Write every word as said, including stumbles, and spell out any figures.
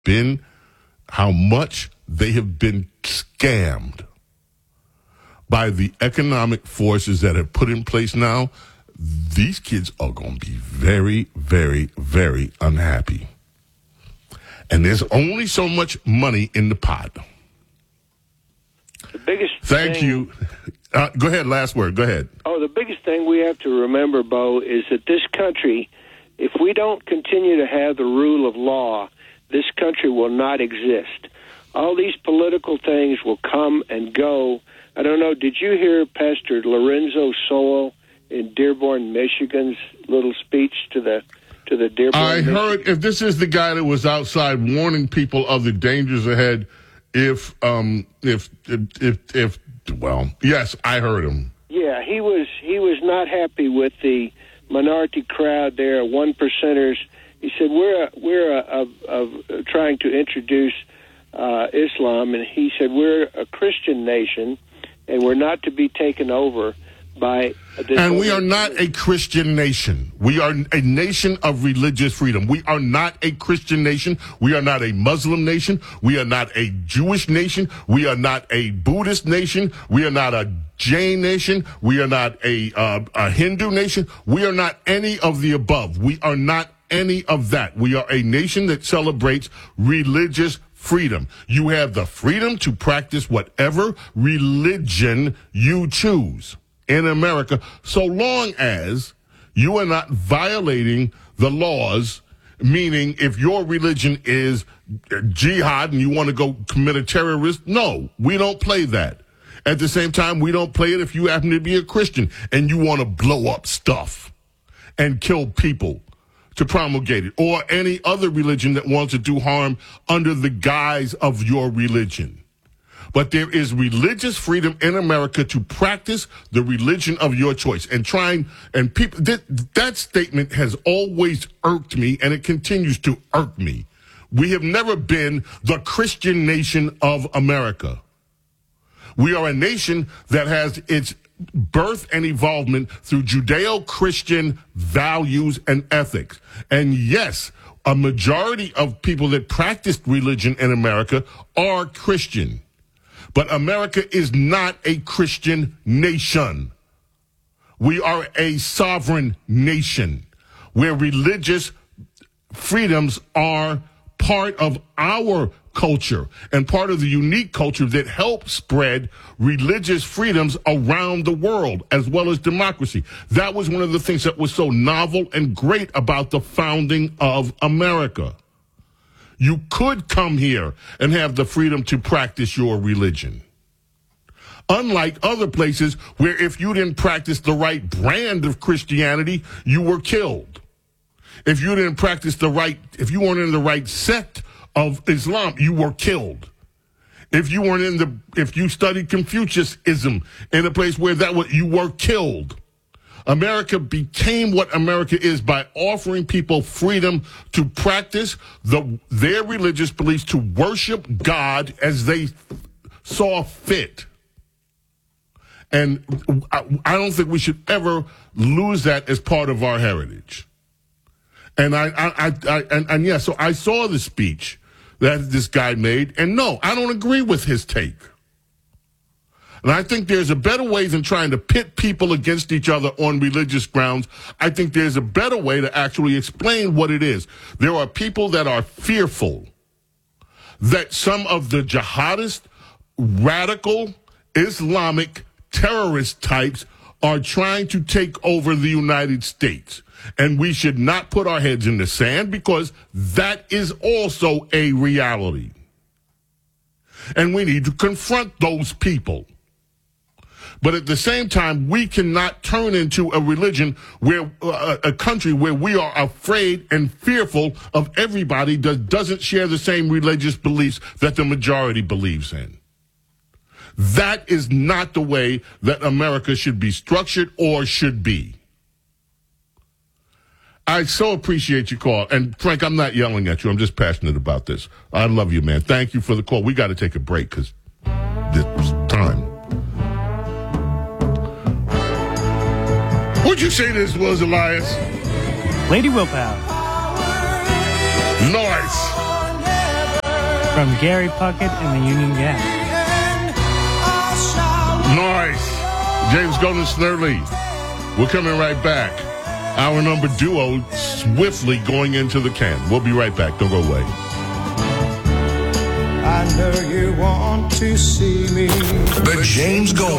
been, how much they have been scammed by the economic forces that have put in place now, these kids are going to be very, very, very unhappy. And there's only so much money in the pot. The biggest Thank thing, you. Uh, go ahead, last word. Go ahead. Oh, the biggest thing we have to remember, Bo, is that this country, if we don't continue to have the rule of law, this country will not exist. All these political things will come and go. I don't know, did you hear Pastor Lorenzo Sowell in Dearborn, Michigan's little speech to the to the Dearborn? I Michigan? heard, if this is the guy that was outside warning people of the dangers ahead, if, um, if, if, if, if well, yes, I heard him. Yeah, he was he was not happy with the minority crowd there, one percenters. He said we're a, we're a, a, a trying to introduce uh, Islam, and he said we're a Christian nation, and we're not to be taken over by this. And we are not a Christian nation. We are a nation of religious freedom. We are not a Christian nation. We are not a Muslim nation. We are not a Jewish nation. We are not a Buddhist nation. We are not a Jain nation. We are not a, uh, a Hindu nation. We are not any of the above. We are not any of that. We are a nation that celebrates religious freedom. You have the freedom to practice whatever religion you choose in America, so long as you are not violating the laws, meaning if your religion is jihad and you want to go commit a terrorist, no, we don't play that. At the same time, we don't play it if you happen to be a Christian and you want to blow up stuff and kill people to promulgate it, or any other religion that wants to do harm under the guise of your religion. But there is religious freedom in America to practice the religion of your choice. And trying, and people, that, that statement has always irked me, and it continues to irk me. We have never been the Christian nation of America. We are a nation that has its birth and evolvement through Judeo-Christian values and ethics. And yes, a majority of people that practice religion in America are Christian. But America is not a Christian nation. We are a sovereign nation where religious freedoms are part of our culture and part of the unique culture that helps spread religious freedoms around the world, as well as democracy. That was one of the things that was so novel and great about the founding of America. You could come here and have the freedom to practice your religion. Unlike other places where if you didn't practice the right brand of Christianity, you were killed. If you didn't practice the right, if you weren't in the right sect of Islam, you were killed. If you weren't in the, if you studied Confucianism in a place where that was, you were killed. America became what America is by offering people freedom to practice the, their religious beliefs, to worship God as they saw fit. And I, I don't think we should ever lose that as part of our heritage. And I, I, I, I and, and yeah, so I saw the speech that this guy made, and no, I don't agree with his take. And I think there's a better way than trying to pit people against each other on religious grounds. I think there's a better way to actually explain what it is. There are people that are fearful that some of the jihadist, radical, Islamic terrorist types are trying to take over the United States. And we should not put our heads in the sand, because that is also a reality. And we need to confront those people. But at the same time, we cannot turn into a religion where uh, a country where we are afraid and fearful of everybody that doesn't share the same religious beliefs that the majority believes in. That is not the way that America should be structured or should be. I so appreciate your call. And Frank, I'm not yelling at you. I'm just passionate about this. I love you, man. Thank you for the call. We got to take a break because it's time. What'd you say this was, Elias? Lady Willpower. Nice. from Gary Puckett and the Union Gang. Nice. James Golden Snurley. We're coming right back. Our number duo swiftly going into the can. We'll be right back. Don't go away. I know you want to see me. The James Golden